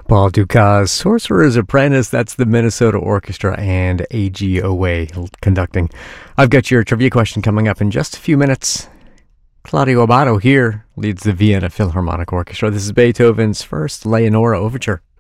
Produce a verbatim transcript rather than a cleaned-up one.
Paul Dukas, Sorcerer's Apprentice. That's the Minnesota Orchestra and A G O A conducting. I've got your trivia question coming up in just a few minutes. Claudio Abbado here leads the Vienna Philharmonic Orchestra. This is Beethoven's first Leonora Overture.